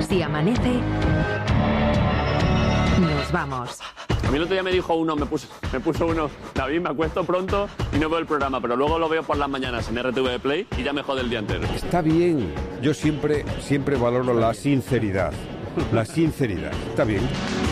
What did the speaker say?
Si amanece, nos vamos. A mí el otro día me dijo uno, me puso uno, David, me acuesto pronto y no veo el programa, pero luego lo veo por las mañanas en RTV Play y ya me jode el día entero. Está bien. Yo siempre valoro la sinceridad. La sinceridad. Está bien.